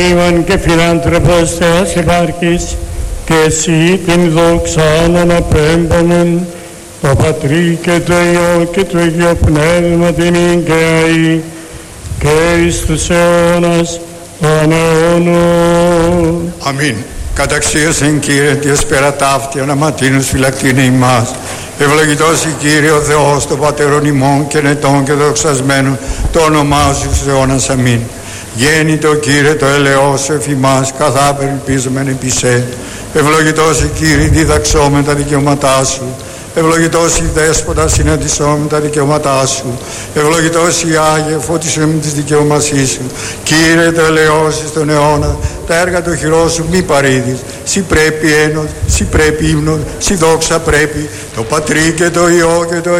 Ιωάνν και φιλάνθρωπος Θεός υπάρχεις, και εσύ την δόξα αναπέμπομεν, το Πατρί και το Υιό και το Αγίο Πνεύμα την γκαί, και εις τους αιώνας των αιώνων. Αμήν. Καταξίωσεν Κύριε τη εσπέρα ταύτη αναματίνους φυλακτήνε ημάς. Ευλογητός η Κύριε ο Θεός των πατέρων ημών και νετών και δοξασμένων το όνομά σου στους αιώνας. Αμήν. Γέννητο Κύριε το ελεός σου εφ' ημάς, καθάπερ ελπίζομεν επί σε. Ευλογητός η Κύριε διδαξόμεν τα δικαιώματά σου. Ευλογητός η Δέσποτα συναντησόμεν τα δικαιώματά σου. Ευλογητός η Άγιε φώτισεν τις δικαιωμασίες σου. Κύριε το ελεός στον αιώνα, τα έργα του χειρός σου μη παρήδεις. Συ πρέπει ένος, συ πρέπει ύμνος, συ δόξα πρέπει, το Πατρί και το Υιό και το